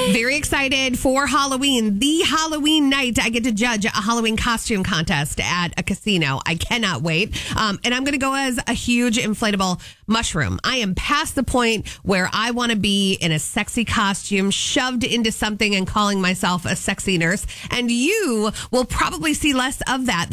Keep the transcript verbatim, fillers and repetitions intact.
Very excited for Halloween. The Halloween night, I get to judge a Halloween costume contest at a casino. I cannot wait. Um, and I'm going to go as a huge inflatable mushroom. I am past the point where I want to be in a sexy costume, shoved into something and calling myself a sexy nurse. And you will probably see less of that